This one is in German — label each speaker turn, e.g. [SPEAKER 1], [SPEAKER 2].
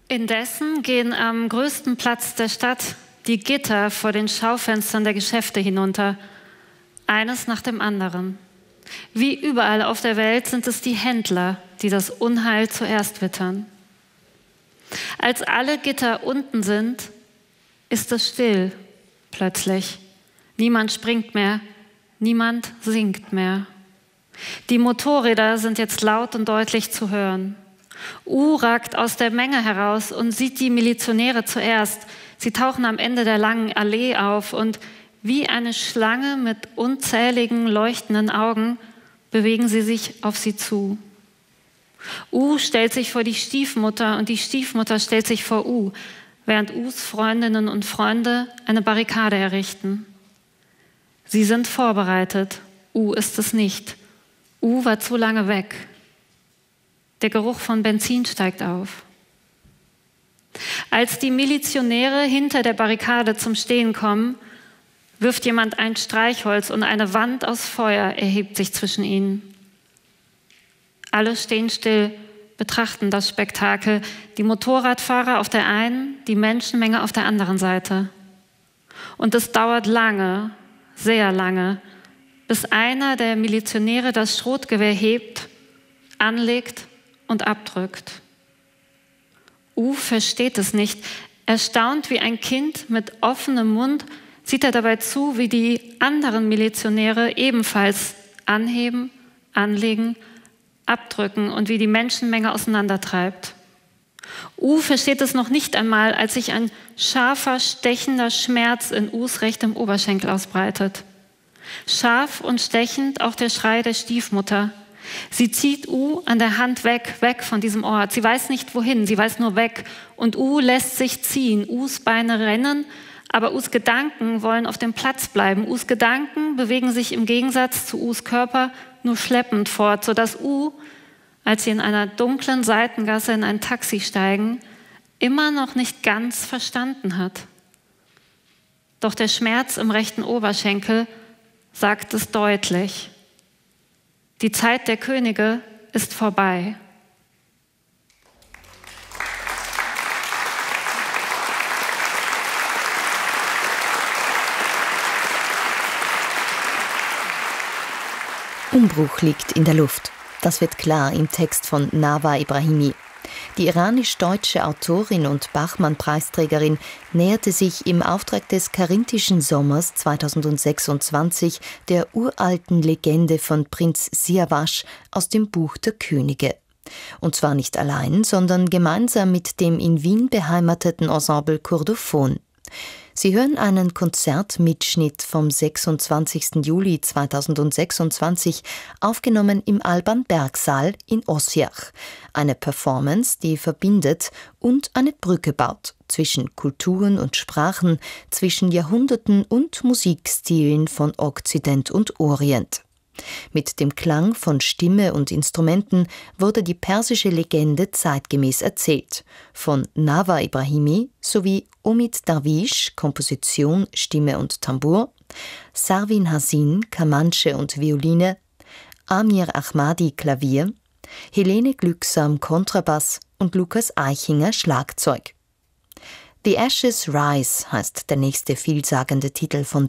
[SPEAKER 1] Indessen gehen am größten Platz der Stadt die Gitter vor den Schaufenstern der Geschäfte hinunter, eines nach dem anderen. Wie überall auf der Welt sind es die Händler, die das Unheil zuerst wittern. Als alle Gitter unten sind, ist es still, plötzlich. Niemand springt mehr, niemand singt mehr. Die Motorräder sind jetzt laut und deutlich zu hören. Ragt aus der Menge heraus und sieht die Milizionäre zuerst. Sie tauchen am Ende der langen Allee auf und wie eine Schlange mit unzähligen leuchtenden Augen bewegen sie sich auf sie zu. Stellt sich vor die Stiefmutter und die Stiefmutter stellt sich vor während Freundinnen und Freunde eine Barrikade errichten. Sie sind vorbereitet, ist es nicht. War zu lange weg. Der Geruch von Benzin steigt auf. Als die Milizionäre hinter der Barrikade zum Stehen kommen, wirft jemand ein Streichholz und eine Wand aus Feuer erhebt sich zwischen ihnen. Alle stehen still, betrachten das Spektakel, die Motorradfahrer auf der einen, die Menschenmenge auf der anderen Seite. Und es dauert lange, sehr lange, bis einer der Milizionäre das Schrotgewehr hebt, anlegt und abdrückt. Versteht es nicht. Erstaunt wie ein Kind mit offenem Mund sieht er dabei zu, wie die anderen Milizionäre ebenfalls anheben, anlegen, abdrücken und wie die Menschenmenge auseinandertreibt. Versteht es noch nicht einmal, als sich ein scharfer, stechender Schmerz in rechtem Oberschenkel ausbreitet. Scharf und stechend auch der Schrei der Stiefmutter. Sie zieht an der Hand weg von diesem Ort. Sie weiß nicht wohin, sie weiß nur weg. Und lässt sich ziehen. Beine rennen, aber Gedanken wollen auf dem Platz bleiben. Gedanken bewegen sich im Gegensatz zu Körper nur schleppend fort, sodass als sie in einer dunklen Seitengasse in ein Taxi steigen, immer noch nicht ganz verstanden hat. Doch der Schmerz im rechten Oberschenkel sagt es deutlich. Die Zeit der Könige ist vorbei.
[SPEAKER 2] Umbruch liegt in der Luft. Das wird klar im Text von Nawa Ibrahimi. Die iranisch-deutsche Autorin und Bachmann-Preisträgerin näherte sich im Auftrag des Karinthischen Sommers 2026 der uralten Legende von Prinz Siavash aus dem Buch der Könige. Und zwar nicht allein, sondern gemeinsam mit dem in Wien beheimateten Ensemble Courdophone. Sie hören einen Konzertmitschnitt vom 26. Juli 2026, aufgenommen im Alban-Berg-Saal in Osijek. Eine Performance, die verbindet und eine Brücke baut zwischen Kulturen und Sprachen, zwischen Jahrhunderten und Musikstilen von Okzident und Orient. Mit dem Klang von Stimme und Instrumenten wurde die persische Legende zeitgemäß erzählt. Von Nawa Ibrahimi sowie Omid Darwish, Komposition, Stimme und Tambour, Sarwin Hasin, Kamanche und Violine, Amir Ahmadi, Klavier, Helene Glücksam, Kontrabass und Lukas Eichinger, Schlagzeug. The Ashes Rise heißt der nächste vielsagende Titel von